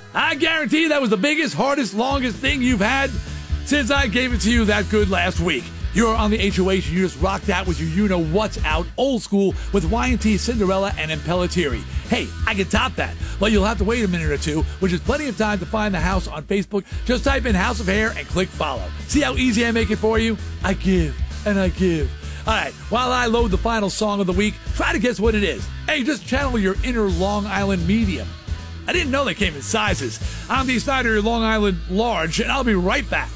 I guarantee that was the biggest, hardest, longest thing you've had since I gave it to you that good last week. You're on the HOH, and you just rocked out with your you-know-what's out old school with Y&T, Cinderella, and Impellitteri. Hey, I can top that, but you'll have to wait a minute or two, which is plenty of time to find the house on Facebook. Just type in House of Hair and click follow. See how easy I make it for you? I give, and I give. All right, while I load the final song of the week, try to guess what it is. Hey, just channel your inner Long Island medium. I didn't know they came in sizes. I'm Dee Snider, your Long Island large, and I'll be right back.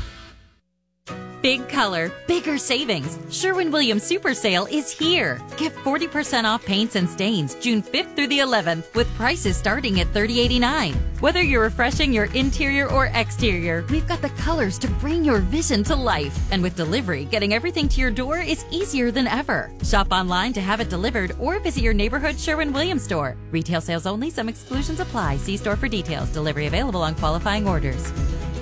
Big color, bigger savings. Sherwin-Williams Super Sale is here. Get 40% off paints and stains June 5th through the 11th with prices starting at $30.89. Whether you're refreshing your interior or exterior, we've got the colors to bring your vision to life. And with delivery, getting everything to your door is easier than ever. Shop online to have it delivered or visit your neighborhood Sherwin-Williams store. Retail sales only. Some exclusions apply. See store for details. Delivery available on qualifying orders.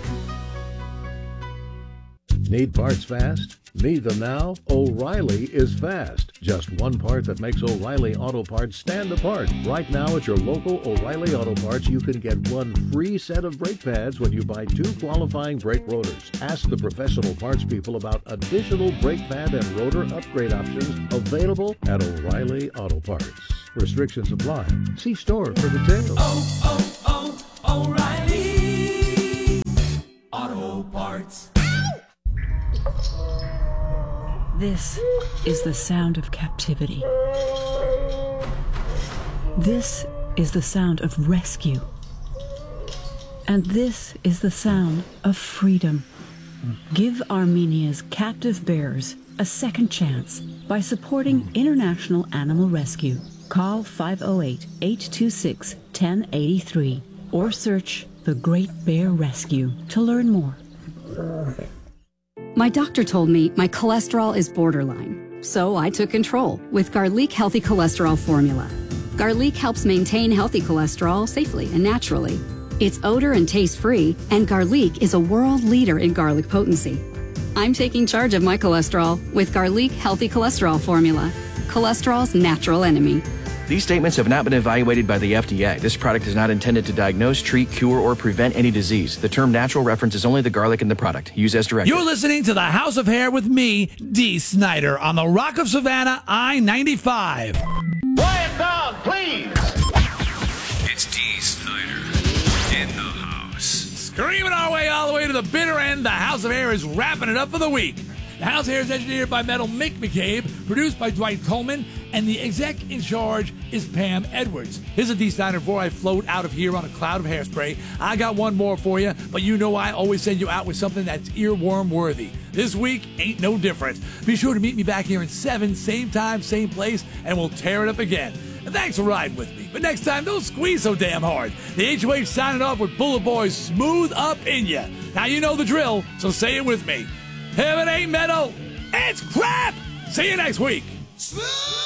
Need parts fast? Need them now? O'Reilly is fast. Just one part that makes O'Reilly Auto Parts stand apart. Right now at your local O'Reilly Auto Parts, you can get one free set of brake pads when you buy 2 qualifying brake rotors. Ask the professional parts people about additional brake pad and rotor upgrade options available at O'Reilly Auto Parts. Restrictions apply. See store for details. O'Reilly Auto Parts. This is the sound of captivity. This is the sound of rescue. And this is the sound of freedom. Give Armenia's captive bears a second chance by supporting International Animal Rescue. Call 508-826-1083 or search The Great Bear Rescue to learn more. My doctor told me my cholesterol is borderline, so I took control with Garlic Healthy Cholesterol Formula. Garlic helps maintain healthy cholesterol safely and naturally. It's odor and taste-free, and Garlic is a world leader in garlic potency. I'm taking charge of my cholesterol with Garlic Healthy Cholesterol Formula, cholesterol's natural enemy. These statements have not been evaluated by the FDA. This product is not intended to diagnose, treat, cure, or prevent any disease. The term natural references only the garlic in the product. Use as directed. You're listening to the House of Hair with me, Dee Snider, on the Rock of Savannah, I-95. Quiet down, please! It's Dee Snider in the house. Screaming our way all the way to the bitter end, the House of Hair is wrapping it up for the week. The House of Hair is engineered by Metal Mick McCabe, produced by Dwight Coleman, and the exec in charge is Pam Edwards. Here's a Dee Snider before I float out of here on a cloud of hairspray. I got one more for you, but you know I always send you out with something that's earworm worthy. This week ain't no different. Be sure to meet me back here in 7, same time, same place, and we'll tear it up again. And thanks for riding with me. But next time, don't squeeze so damn hard. The HOH signing off with Bullet Boys smooth up in ya. Now you know the drill, so say it with me. If it ain't metal, it's crap! See you next week. Smooth!